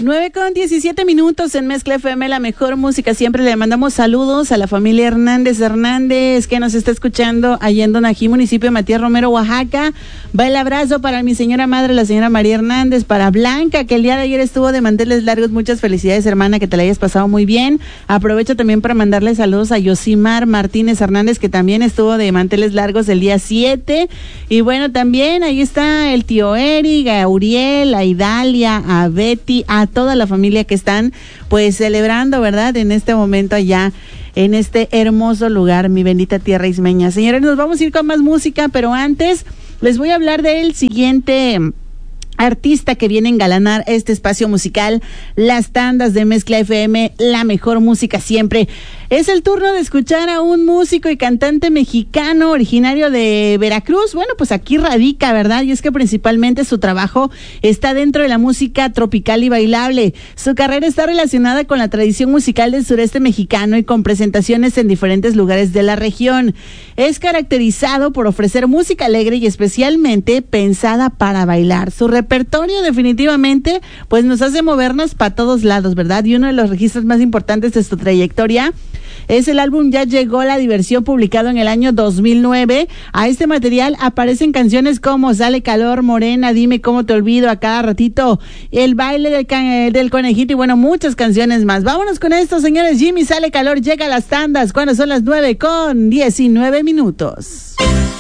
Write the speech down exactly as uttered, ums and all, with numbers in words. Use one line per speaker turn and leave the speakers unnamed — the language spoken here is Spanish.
nueve con diecisiete minutos en Mezcla F M, la mejor música siempre. Le mandamos saludos a la familia Hernández Hernández que nos está escuchando allá en Donají, municipio de Matías Romero, Oaxaca. Va el abrazo para mi señora madre, la señora María Hernández, para Blanca, que el día de ayer estuvo de manteles largos. Muchas felicidades, hermana, que te la hayas pasado muy bien. Aprovecho también para mandarle saludos a Yosimar Martínez Hernández, que también estuvo de manteles largos el día siete. Y bueno, también ahí está el tío Eric, a Uriel, a Idalia, a Betty, a toda la familia que están pues celebrando, ¿verdad? En este momento allá en este hermoso lugar, mi bendita tierra ismeña. Señores, nos vamos a ir con más música, pero antes les voy a hablar del siguiente artista que viene a engalanar este espacio musical, las tandas de Mezcla F M, la mejor música siempre. Es el turno de escuchar a un músico y cantante mexicano originario de Veracruz. Bueno, pues aquí radica, ¿verdad? Y es que principalmente su trabajo está dentro de la música tropical y bailable. Su carrera está relacionada con la tradición musical del sureste mexicano y con presentaciones en diferentes lugares de la región. Es caracterizado por ofrecer música alegre y especialmente pensada para bailar. Su repertorio definitivamente pues nos hace movernos para todos lados, ¿verdad? Y uno de los registros más importantes de su trayectoria es el álbum Ya Llegó la Diversión, publicado en el año dos mil nueve. A este material aparecen canciones como Sale Calor, Morena, Dime Cómo Te Olvido, A Cada Ratito, El Baile del, can- del Conejito y bueno, muchas canciones más. Vámonos con esto, señores. Jimmy, Sale Calor, llega a las tandas cuando son las nueve con diecinueve minutos.